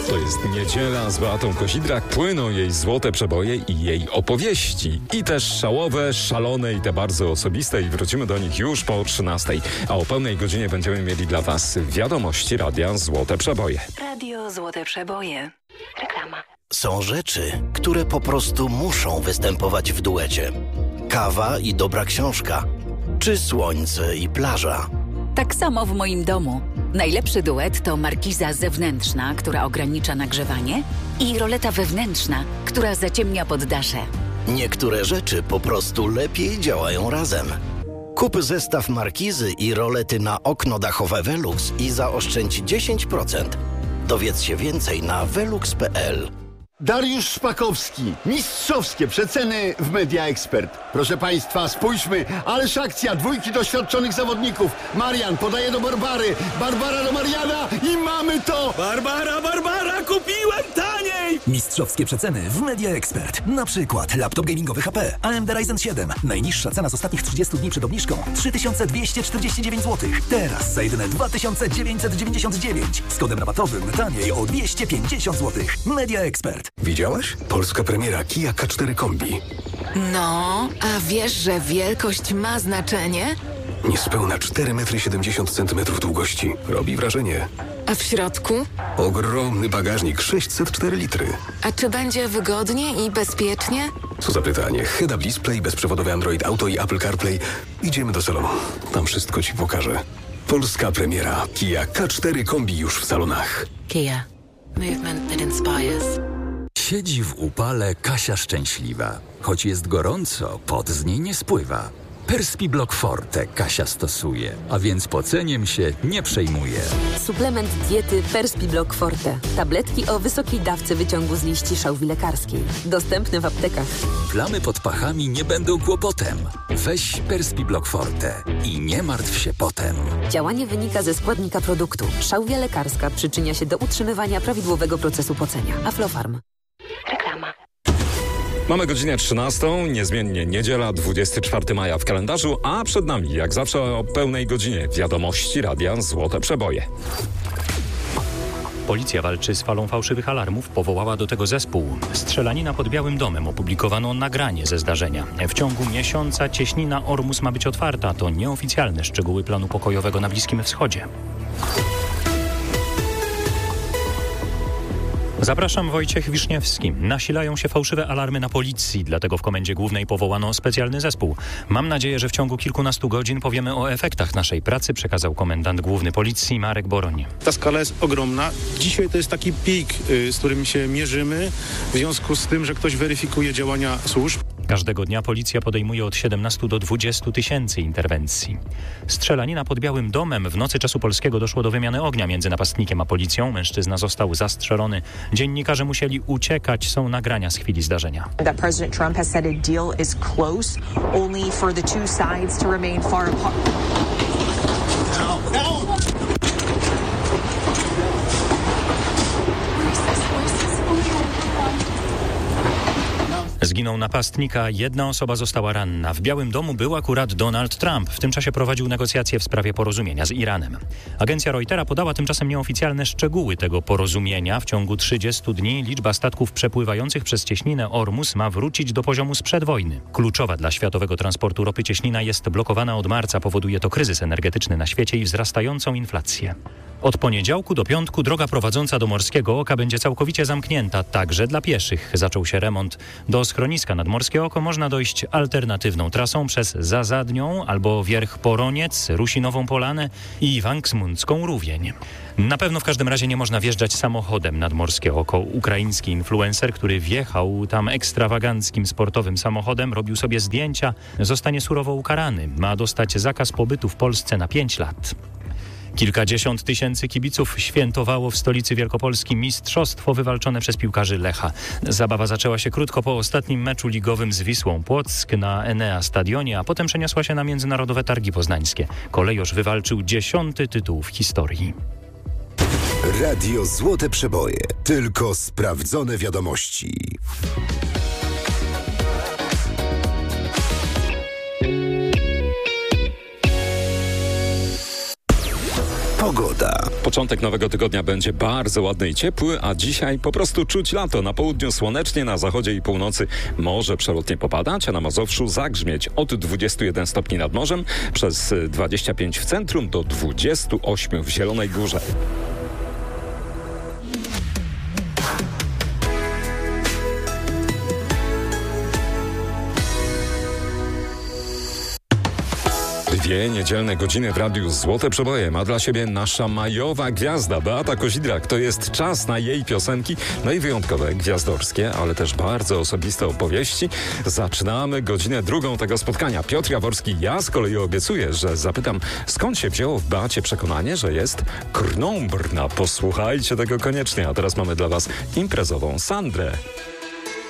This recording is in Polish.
To jest niedziela z Beatą Kozidrak. Płyną jej złote przeboje i jej opowieści. I też szałowe, szalone i te bardzo osobiste. I wrócimy do nich już po 13:00. A o pełnej godzinie będziemy mieli dla Was wiadomości Radia Złote Przeboje. Radio Złote Przeboje. Reklama. Są rzeczy, które po prostu muszą występować w duecie. Kawa i dobra książka. Czy słońce i plaża. Tak samo w moim domu. Najlepszy duet to markiza zewnętrzna, która ogranicza nagrzewanie, i roleta wewnętrzna, która zaciemnia poddasze. Niektóre rzeczy po prostu lepiej działają razem. Kup zestaw markizy i rolety na okno dachowe Velux i zaoszczędź 10%. Dowiedz się więcej na velux.pl. Dariusz Szpakowski. Mistrzowskie przeceny w Media Expert. Proszę Państwa, spójrzmy. Ależ akcja, dwójki doświadczonych zawodników. Marian podaje do Barbary. Barbara do Mariana i mamy to! Barbara, kupiłem taniej! Mistrzowskie przeceny w Media Expert. Na przykład laptop gamingowy HP AMD Ryzen 7. Najniższa cena z ostatnich 30 dni przed obniżką 3249 zł. Teraz za jedyne 2999. Z kodem rabatowym taniej o 250 zł. Media Expert. Widziałaś? Polska premiera Kia K4 Kombi. No, a wiesz, że wielkość ma znaczenie? Niespełna 4,70 m długości. Robi wrażenie. A w środku? Ogromny bagażnik, 604 litry. A czy będzie wygodnie i bezpiecznie? Co za pytanie. Head-up display, bezprzewodowy Android Auto i Apple CarPlay. Idziemy do salonu. Tam wszystko Ci pokażę. Polska premiera Kia K4 Kombi już w salonach. Kia. Movement that inspires. Siedzi w upale Kasia szczęśliwa. Choć jest gorąco, pot z niej nie spływa. Perspiblock Forte Kasia stosuje, a więc poceniem się nie przejmuje. Suplement diety Perspiblock Forte. Tabletki o wysokiej dawce wyciągu z liści szałwi lekarskiej. Dostępny w aptekach. Plamy pod pachami nie będą kłopotem. Weź Perspiblock Forte i nie martw się potem. Działanie wynika ze składnika produktu. Szałwia lekarska przyczynia się do utrzymywania prawidłowego procesu pocenia. Aflofarm. Reklama. Mamy godzinę 13:00, niezmiennie niedziela, 24 maja w kalendarzu, a przed nami, jak zawsze o pełnej godzinie, wiadomości Radia Złote Przeboje. Policja walczy z falą fałszywych alarmów, powołała do tego zespół. Strzelanina pod Białym Domem, opublikowano nagranie ze zdarzenia. W ciągu miesiąca cieśnina Ormus ma być otwarta, to nieoficjalne szczegóły planu pokojowego na Bliskim Wschodzie. Zapraszam, Wojciech Wiszniewski. Nasilają się fałszywe alarmy na policji, dlatego w Komendzie Głównej powołano specjalny zespół. Mam nadzieję, że w ciągu kilkunastu godzin powiemy o efektach naszej pracy, przekazał komendant główny policji Marek Boroń. Ta skala jest ogromna. Dzisiaj to jest taki pik, z którym się mierzymy, w związku z tym, że ktoś weryfikuje działania służb. Każdego dnia policja podejmuje od 17 do 20 tysięcy interwencji. Strzelanina pod Białym Domem. W nocy czasu polskiego doszło do wymiany ognia między napastnikiem a policją. Mężczyzna został zastrzelony. Dziennikarze musieli uciekać. Są nagrania z chwili zdarzenia. President Trump has said a deal is close, only for the two sides to remain far apart. Zginął napastnik, a jedna osoba została ranna. W Białym Domu był akurat Donald Trump. W tym czasie prowadził negocjacje w sprawie porozumienia z Iranem. Agencja Reutera podała tymczasem nieoficjalne szczegóły tego porozumienia. W ciągu 30 dni liczba statków przepływających przez cieśninę Ormus ma wrócić do poziomu sprzed wojny. Kluczowa dla światowego transportu ropy cieśnina jest blokowana od marca. Powoduje to kryzys energetyczny na świecie i wzrastającą inflację. Od poniedziałku do piątku droga prowadząca do Morskiego Oka będzie całkowicie zamknięta, także dla pieszych. Zaczął się remont. Do schroniska nad Morskie Oko można dojść alternatywną trasą przez Zazadnią albo Wierch Poroniec, Rusinową Polanę i Wanksmundzką Rówień. Na pewno w każdym razie nie można wjeżdżać samochodem nad Morskie Oko. Ukraiński influencer, który wjechał tam ekstrawaganckim sportowym samochodem, robił sobie zdjęcia, zostanie surowo ukarany. Ma dostać zakaz pobytu w Polsce na 5 lat. Kilkadziesiąt tysięcy kibiców świętowało w stolicy Wielkopolski mistrzostwo wywalczone przez piłkarzy Lecha. Zabawa zaczęła się krótko po ostatnim meczu ligowym z Wisłą Płock na Enea Stadionie, a potem przeniosła się na Międzynarodowe Targi Poznańskie. Kolejorz wywalczył 10. tytuł w historii. Radio Złote Przeboje. Tylko sprawdzone wiadomości. Pogoda. Początek nowego tygodnia będzie bardzo ładny i ciepły, a dzisiaj po prostu czuć lato. Na południu słonecznie, na zachodzie i północy może przelotnie popadać, a na Mazowszu zagrzmieć od 21 stopni nad morzem, przez 25 w centrum do 28 w Zielonej Górze. Dwie niedzielne godziny w Radiu Złote Przeboje ma dla siebie nasza majowa gwiazda Beata Kozidrak. To jest czas na jej piosenki, no i wyjątkowe, gwiazdorskie, ale też bardzo osobiste opowieści. Zaczynamy godzinę drugą tego spotkania. Piotr Jaworski, ja z kolei obiecuję, że zapytam, skąd się wzięło w Beacie przekonanie, że jest krnąbrna. Posłuchajcie tego koniecznie, a teraz mamy dla was imprezową Sandrę.